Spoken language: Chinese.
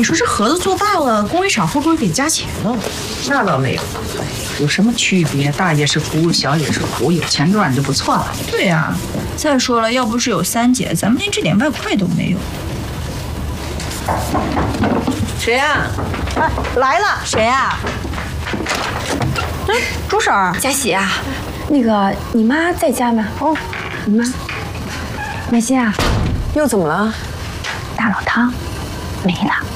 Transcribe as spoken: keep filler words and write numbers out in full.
你说这盒子做大了，工艺厂会不会给加钱了？ 那倒没有，有什么区别？大也是苦，小也是苦，有钱赚就不错了。 对呀、啊，再说了，要不是有三姐，咱们连这点外快都没有。 谁呀、啊？哎，来了， 谁呀、啊？哎，朱婶儿， 佳喜啊，那个你妈在家吗？哦，你妈。美心啊， 又怎么了？ 大老汤没了。